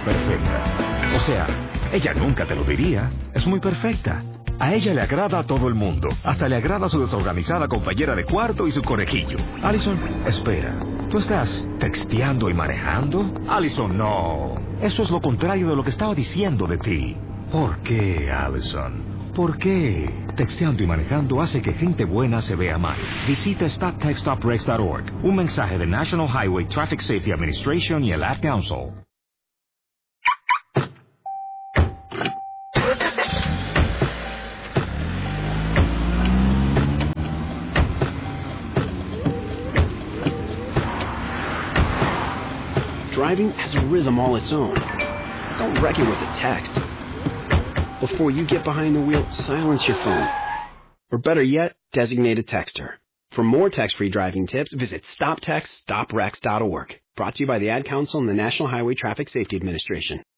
perfecta. O sea, ella nunca te lo diría. Es muy perfecta. A ella le agrada a todo el mundo. Hasta le agrada a su desorganizada compañera de cuarto y su conejillo. Allison, espera. ¿Tú estás texteando y manejando? Allison, no. Eso es lo contrario de lo que estaba diciendo de ti. ¿Por qué, Allison? ¿Por qué? Texteando y manejando hace que gente buena se vea mal. Visita StopTextStopWrecks.org. Un mensaje de National Highway Traffic Safety Administration y el Ad Council. Driving has a rhythm all its own. Don't wreck it with a text. Before you get behind the wheel, silence your phone. Or better yet, designate a texter. For more text-free driving tips, visit StopTextStopWrecks.org. Brought to you by the Ad Council and the National Highway Traffic Safety Administration.